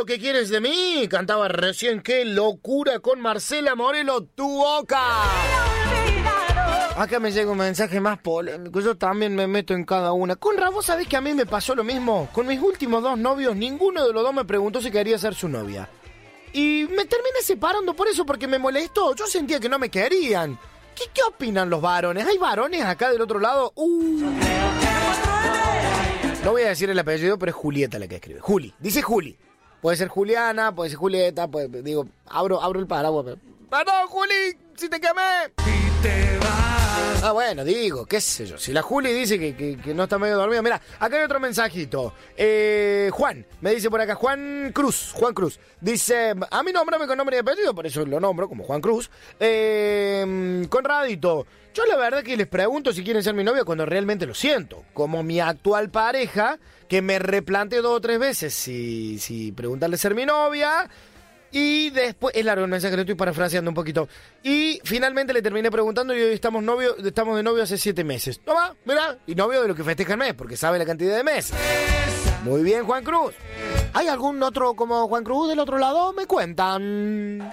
lo que quieres de mí. Cantaba recién Qué locura con Marcela Morelo, Tu boca. Acá me llega un mensaje más polémico. Yo también me meto en cada una. Conra, vos sabés que a mí me pasó lo mismo. Con mis últimos 2 novios, ninguno de los 2 me preguntó si quería ser su novia. Y me terminé separando por eso, porque me molestó. Yo sentía que no me querían. ¿Qué opinan los varones? ¿Hay varones acá del otro lado? No voy a decir el apellido, pero es Julieta la que escribe. Juli. Dice Juli. Puede ser Juliana, puede ser Julieta, digo, abro el paraguas. ¡Perdón, Juli! ¡Si te quemé! Ah, bueno, digo, qué sé yo. Si la Juli dice que no está medio dormida. Mira, acá hay otro mensajito. Juan, me dice por acá, Juan Cruz. Dice, a mí nómbrame con nombre y apellido, por eso lo nombro como Juan Cruz. Conradito, yo la verdad que les pregunto si quieren ser mi novia cuando realmente lo siento. Como mi actual pareja, que me replanteé 2 o 3 veces si preguntarle ser mi novia. Y después, es largo el mensaje, lo estoy parafraseando un poquito. Y finalmente le terminé preguntando y hoy estamos de novio hace 7 meses. Toma, mirá, y novio de lo que festeja el mes, porque sabe la cantidad de meses. Muy bien, Juan Cruz. ¿Hay algún otro como Juan Cruz del otro lado? Me cuentan.